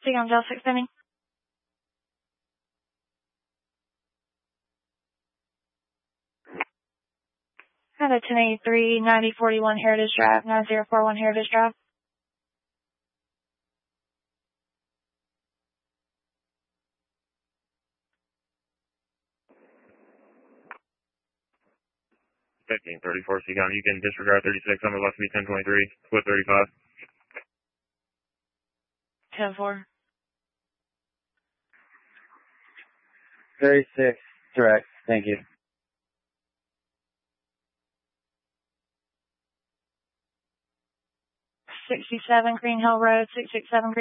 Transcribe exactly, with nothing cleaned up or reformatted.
Seagull Gel six pending. Had a ten eighty-three, ninety forty-one Heritage Drive, nine zero four one Heritage Drive. fifteen thirty-four Seagull, you can disregard thirty-six, I'm about to be ten twenty-three, split thirty-five. ten four. thirty-six, direct, thank you. sixty-seven Green Hill Road, six six seven Green